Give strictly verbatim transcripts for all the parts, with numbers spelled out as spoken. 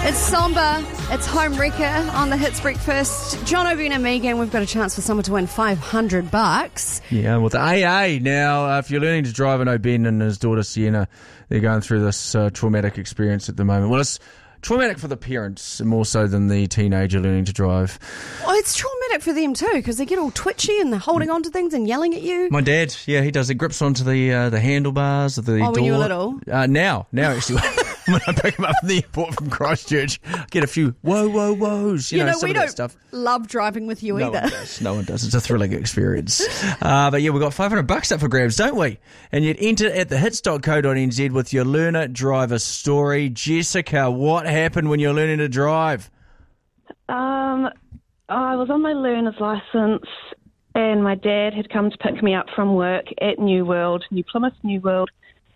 It's somber. It's Home Wrecker on the Hits Breakfast. John O'Brien and Megan, we've got a chance for someone to win five hundred bucks. Yeah, with the A A. Now, uh, if you're learning to drive, I know Ben and his daughter Sienna, they're going through this uh, traumatic experience at the moment. Well, it's traumatic for the parents more so than the teenager learning to drive. Oh, it's traumatic for them too, because they get all twitchy and they're holding onto things and yelling at you. My dad, yeah, he does. He grips onto the uh, the handlebars of the oh, door. when you were little? Uh, now, now actually. When I pick him up from the airport from Christchurch, I get a few whoa, whoa, whoas. You, you know, know some we of don't that stuff. Love driving with you no either. One does. No one does. It's a thrilling experience. Uh, but yeah, we've got five hundred bucks up for grabs, don't we? And you'd enter at the hits dot co dot n z with your learner driver story. Jessica, what happened when you were learning to drive? Um, I was on my learner's license and my dad had come to pick me up from work at New World, New Plymouth, New World.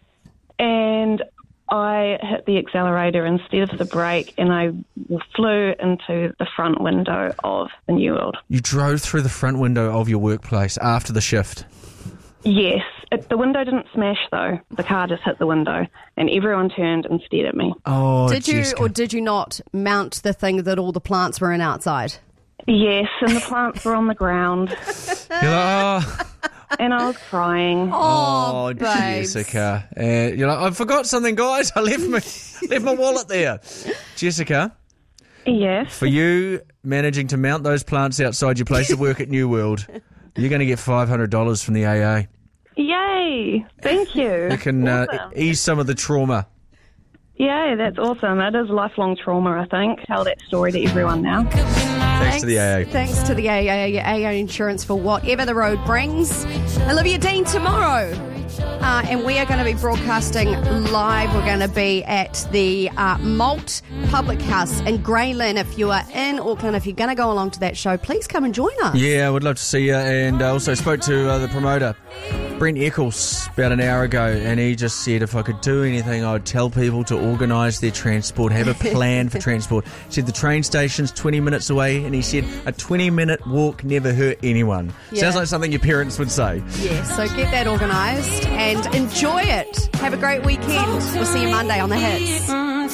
And I hit the accelerator instead of the brake and I flew into the front window of the New World. You drove through the front window of your workplace after the shift? Yes. It, the window didn't smash though. The car just hit the window and everyone turned and stared at me. Oh, Did you Jessica. or did you not mount the thing that all the plants were in outside? Yes, and the plants were on the ground. You're like, oh... And I was crying. Oh, Oh, babes. Jessica. Uh, you're like, I forgot something, guys. I left my left my wallet there. Jessica, Yes. for you managing to mount those plants outside your place of work at New World, you're going to get five hundred dollars from the A A. Yay. Thank you. It can uh, Awesome. ease some of the trauma. Yay, that's awesome. It is lifelong trauma, I think. Tell that story to everyone now. Thanks to the A A. Thanks to the A A, your A A insurance for whatever the road brings. Olivia Dean tomorrow. Uh, and we are going to be broadcasting live. We're going to be at the uh, Malt Public House in Grey Lynn. If you are in Auckland, if you're going to go along to that show, please come and join us. Yeah, I would love to see you. And I also spoke to uh, the promoter, Brent Eccles, about an hour ago, and he just said if I could do anything, I would tell people to organise their transport, have a plan for transport. He said the train station's twenty minutes away, and he said a twenty-minute walk never hurt anyone. Yeah. Sounds like something your parents would say. Yeah, so get that organised and enjoy it. Have a great weekend. We'll see you Monday on The Hits.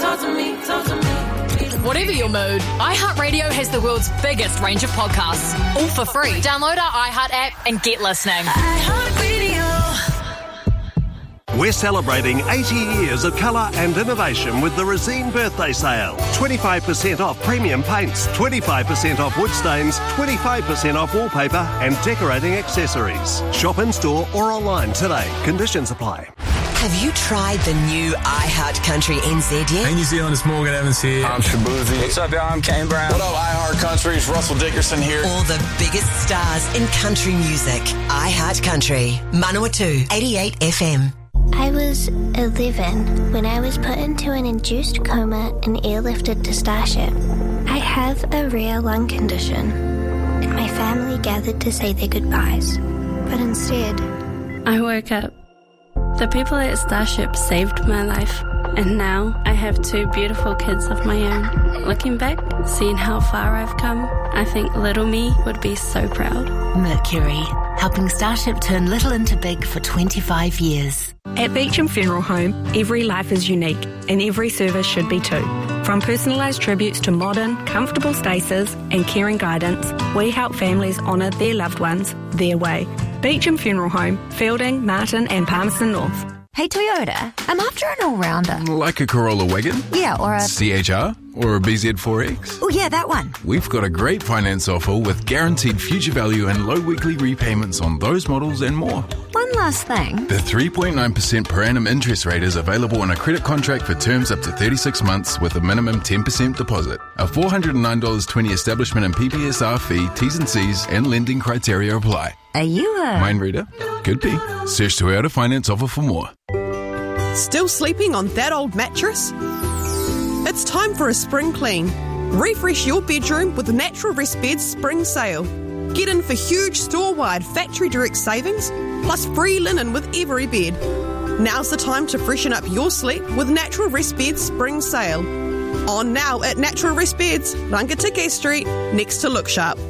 Whatever your mood, iHeartRadio has the world's biggest range of podcasts, all for free. Download our iHeart app and get listening. We're celebrating eighty years of colour and innovation with the Resene Birthday Sale. twenty-five percent off premium paints, twenty-five percent off wood stains, twenty-five percent off wallpaper and decorating accessories. Shop in store or online today. Conditions apply. Have you tried the new iHeart Country N Z yet? Hey, New Zealand, it's Morgan Evans here. I'm Shabuzi. What's up, y'all? I'm Kane Brown. What up, iHeart Country? It's Russell Dickerson here. All the biggest stars in country music. iHeart Country. Manawatu, eighty-eight F M. I was eleven when I was put into an induced coma and airlifted to Starship. I have a rare lung condition, and my family gathered to say their goodbyes. But instead, I woke up. The people at Starship saved my life, and now I have two beautiful kids of my own. Looking back, seeing how far I've come, I think little me would be so proud. Mercury, helping Starship turn little into big for twenty-five years. At Beecham Funeral Home, every life is unique, and every service should be too. From personalised tributes to modern, comfortable spaces and caring guidance, we help families honour their loved ones their way. Beecham Funeral Home, Fielding, Martin and Palmerston North. Hey Toyota, I'm after an all-rounder. Like a Corolla wagon? Yeah, or a... C H R? Or a B Z four X? Oh yeah, that one. We've got a great finance offer with guaranteed future value and low weekly repayments on those models and more. One last thing. The three point nine percent per annum interest rate is available on a credit contract for terms up to thirty-six months with a minimum ten percent deposit. A four hundred nine dollars twenty establishment and P P S R fee, T's and C's and lending criteria apply. Are you a... Mind reader? Could be. Search Toyota Finance offer for more. Still sleeping on that old mattress? It's time for a spring clean. Refresh your bedroom with the Natural Rest Beds Spring Sale. Get in for huge store-wide factory direct savings, plus free linen with every bed. Now's the time to freshen up your sleep with Natural Rest Beds Spring Sale. On now at Natural Rest Beds, Rangitikei Street, next to Look Sharp.